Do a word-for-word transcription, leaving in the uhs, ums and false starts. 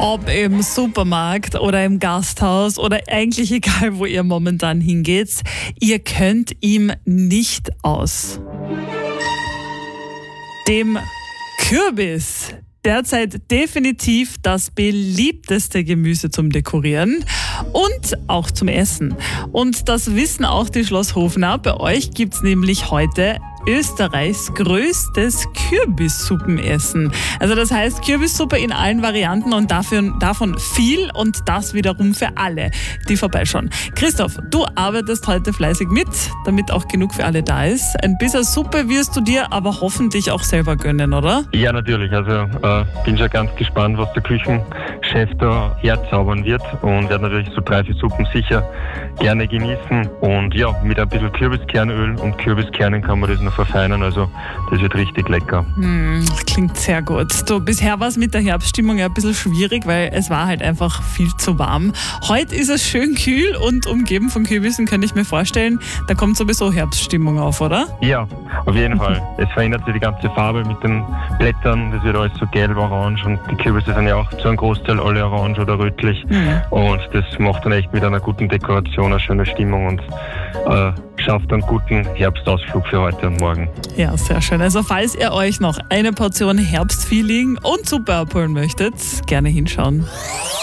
Ob im Supermarkt oder im Gasthaus oder eigentlich egal, wo ihr momentan hingeht, ihr könnt ihm nicht aus. Dem Kürbis. Derzeit definitiv das beliebteste Gemüse zum Dekorieren und auch zum Essen. Und das wissen auch die Schlosshofener. Bei euch gibt's nämlich heute Österreichs größtes Kürbissuppenessen. Also das heißt Kürbissuppe in allen Varianten und dafür, davon viel und das wiederum für alle, die vorbeischauen. Christoph, du arbeitest heute fleißig mit, damit auch genug für alle da ist. Ein bisschen Suppe wirst du dir aber hoffentlich auch selber gönnen, oder? Ja, natürlich. Also äh, bin schon ganz gespannt, was der Küchenchef da herzaubern wird und werde natürlich so drei, vier Suppen sicher gerne genießen. Und ja, mit ein bisschen Kürbiskernöl und Kürbiskernen kann man das noch verfeinern, also das wird richtig lecker. Hm, klingt sehr gut. Du, bisher war es mit der Herbststimmung ja ein bisschen schwierig, weil es war halt einfach viel zu warm. Heute ist es schön kühl und umgeben von Kürbissen, kann ich mir vorstellen, da kommt sowieso Herbststimmung auf, oder? Ja, auf jeden Fall. Es verändert sich die ganze Farbe mit den Blättern, das wird alles so gelb, orange und die Kürbisse sind ja auch zu einem Großteil alle orange oder rötlich Mhm. und das macht dann echt mit einer guten Dekoration eine schöne Stimmung und äh, schafft einen guten Herbstausflug für heute und morgen. Ja, sehr schön. Also falls ihr euch noch eine Portion Herbstfeeling und Suppe abholen möchtet, gerne hinschauen.